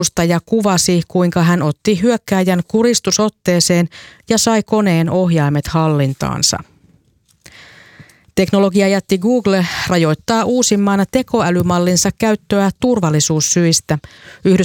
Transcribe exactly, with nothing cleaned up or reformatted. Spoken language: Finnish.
ja kuvasi, kuinka hän otti hyökkääjän kuristusotteeseen ja sai koneen ohjaimet hallintaansa. Teknologiajätti Google rajoittaa uusimman tekoälymallinsa käyttöä turvallisuussyistä. Yhdysvaltain